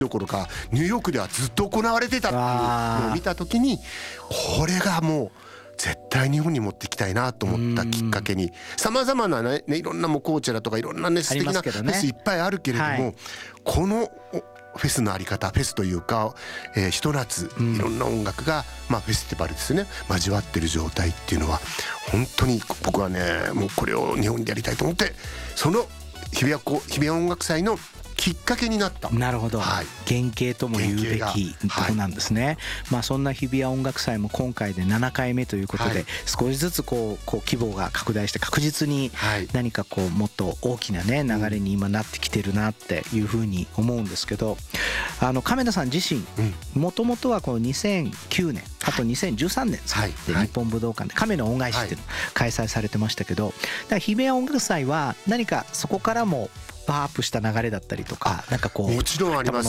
どころかニューヨークではずっと行われてたっていうのを見た時に、これがもう絶対日本に持ってきたいなと思ったきっかけに、さまざまなねいろんなもうコーチェラとかいろんなね素敵なフェスいっぱいあるけれども、このフェスのあり方、フェスというか、ひと夏いろんな音楽が、フェスティバルですね、交わってる状態っていうのは本当に僕はね、もうこれを日本でやりたいと思って、その日比谷音楽祭のきっかけになった。 なるほど、原型とも言うべきとこなんですね。そんな日比谷音楽祭も今回で7回目ということで、少しずつこう規模が拡大して確実に何かこうもっと大きなね流れに今なってきてるなっていうふうに思うんですけど、亀田さん自身もともとはこの2009年あと2013年で日本武道館で亀の恩返しっていうのを開催されてましたけど、だから日比谷音楽祭は何かそこからもパワーアップした流れだったりとか、なんかこうもちろんあります。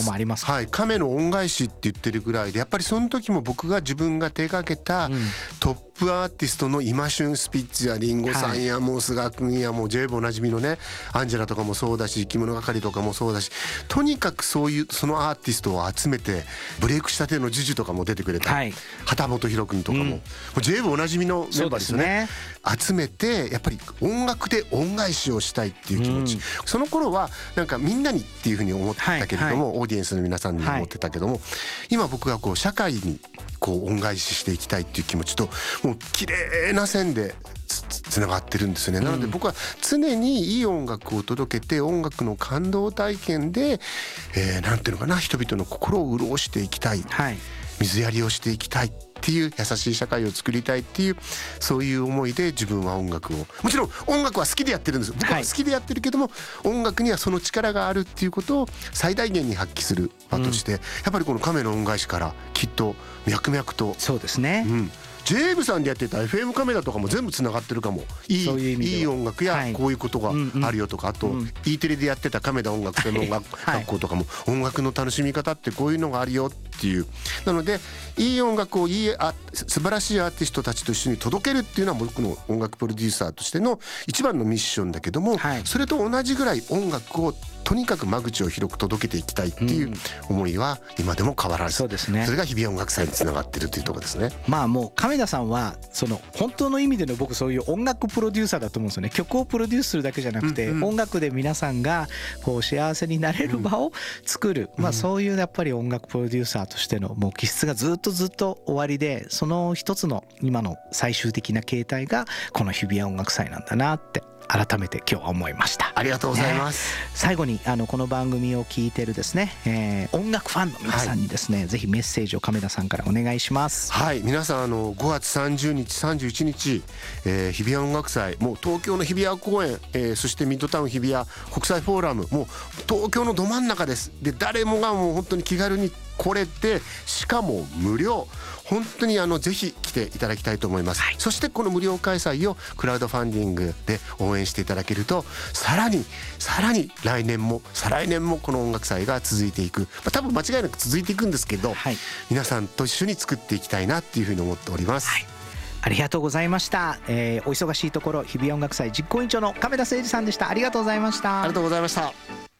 亀の恩返しって言ってるぐらいで、やっぱりその時も僕が自分が手掛けたトップアーティストの今旬スピッツやリンゴさんやもう菅君やもう J 部おなじみのねアンジェラとかもそうだし、着物係とかもそうだし、とにかくそういうそのアーティストを集めてブレイクしたてのジュジュとかも出てくれた、旗本博君とかも J 部おなじみのメンバーですよね。集めてやっぱり音楽で恩返しをしたいっていう気持ち、その頃はなんかみんなにっていうふうに思ってたけれども、オーディエンスの皆さんに思ってたけども、今僕がこう社会にこう恩返ししていきたいっていう気持ちともう綺麗な線でつながってるんですよね。なので僕は常にいい音楽を届けて、音楽の感動体験で、なんていうのかな、人々の心を潤していきたい、水やりをしていきたいっていう優しい社会を作りたいっていう、そういう思いで自分は音楽を、もちろん音楽は好きでやってるんです。僕は好きでやってるけども、音楽にはその力があるっていうことを最大限に発揮する場として、やっぱりこの亀の恩返しからきっと脈々と、 そうですね、 ジェーブさんでやってた FM カメラとかも全部つながってるかも。いい音楽やこういうことがあるよとか、あと E テレでやってた亀田音楽専門学校とかも音楽の楽しみ方ってこういうのがあるよっていう。なのでいい音楽を素晴らしいアーティストたちと一緒に届けるっていうのは僕の音楽プロデューサーとしての一番のミッションだけども、それと同じぐらい音楽をとにかく間口を広く届けていきたいっていう思いは今でも変わらず、それが日比谷音楽祭につながってるというところですね。 もう亀田さんはその本当の意味での僕そういう音楽プロデューサーだと思うんですよね。曲をプロデュースするだけじゃなくて、音楽で皆さんがこう幸せになれる場を作る、そういうやっぱり音楽プロデューサーとしてのもう気質がずっと終わりで、その一つの今の最終的な形態がこの日比谷音楽祭なんだなって改めて今日は思いました。 ありがとうございます。 最後にこの番組を聞いてるですね、音楽ファンの皆さんにですね、ぜひメッセージを亀田さんからお願いします。 皆さん5月30日31日、日比谷音楽祭、もう東京の日比谷公園、そしてミッドタウン日比谷国際フォーラム、もう東京のど真ん中です。で誰もがもう本当に気軽に来れて、しかも無料、本当にぜひ来ていただきたいと思います。そしてこの無料開催をクラウドファンディングで応援していただけると、さらに来年も再来年もこの音楽祭が続いていく、多分間違いなく続いていくんですけど、皆さんと一緒に作っていきたいなっていうふうに思っております。 ありがとうございました。お忙しいところ日比谷音楽祭実行委員長の亀田誠二さんでした。ありがとうございました。 ありがとうございました。